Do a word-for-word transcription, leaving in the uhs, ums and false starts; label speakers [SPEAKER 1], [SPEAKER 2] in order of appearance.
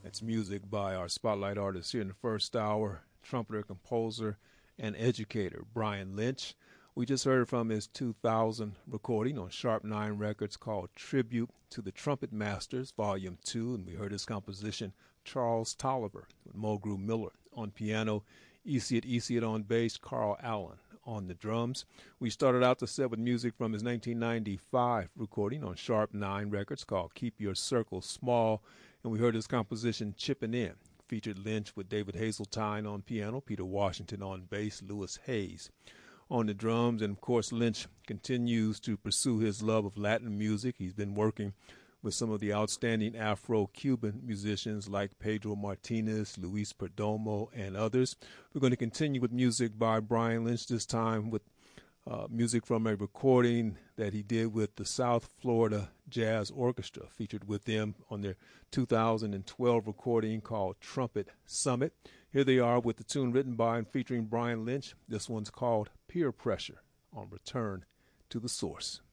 [SPEAKER 1] It's music by our spotlight artist here in the first hour, trumpeter, composer, and educator Brian Lynch. We just heard from his two thousand recording on Sharp nine Records called Tribute to the Trumpet Masters, Volume two, and we heard his composition Charles Tolliver with Mulgrew Miller on piano, Esiet Esiet on bass, Carl Allen on the drums. We started out the set with music from his nineteen ninety-five recording on Sharp nine Records called Keep Your Circle Small, and we heard his composition Chippin' In. Featured Lynch with David Hazeltine on piano, Peter Washington on bass, Lewis Hayes on the drums, and of course Lynch continues to pursue his love of Latin music. He's been working with some of the outstanding Afro-Cuban musicians like Pedro Martinez, Luis Perdomo, and others. We're going to continue with music by Brian Lynch, this time with uh, music from a recording that he did with the South Florida Jazz Orchestra, featured with them on their two thousand twelve recording called Trumpet Summit. Here they are with the tune written by and featuring Brian Lynch. This one's called Peer Pressure on Return to the Source.